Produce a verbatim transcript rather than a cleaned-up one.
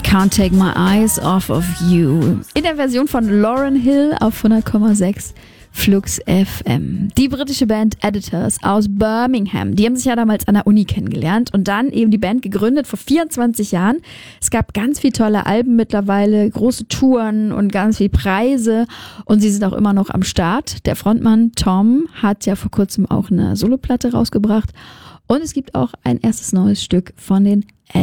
Can't Take My Eyes Off of You. In der Version von Lauryn Hill auf hundert Komma sechs Flux F M. Die britische Band Editors aus Birmingham, die haben sich ja damals an der Uni kennengelernt und dann eben die Band gegründet vor vierundzwanzig Jahren. Es gab ganz viele tolle Alben mittlerweile, große Touren und ganz viele Preise und sie sind auch immer noch am Start. Der Frontmann Tom hat ja vor kurzem auch eine Soloplatte rausgebracht und es gibt auch ein erstes neues Stück von den